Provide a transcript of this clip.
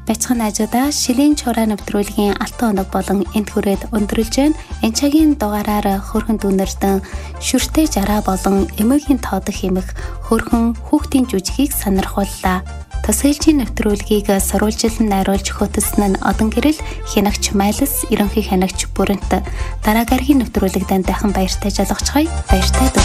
Бяцхан найзуудаа шилийн чураа нэвтрүүлгийн алтан оног болон энд хүрээд өндөрлж байна. Энэ цагийн дугаараар хөрхөн дүүнэрдэн шүртэй жараа болон эмээгийн тоодох хэмэх хөрхөн хүүхдийн жүжигийг сонирхууллаа. Тасгалжийн нэвтрүүлгийг сурвалжлан найруулж хөтөлсөн нь Одон Гэрэл, хянагч Майлс, ерөнхий хянагч Бүрэнт. Дараа гарагийн нэвтрүүлэгтэн дахин баяртай жалгачхая. Баяртай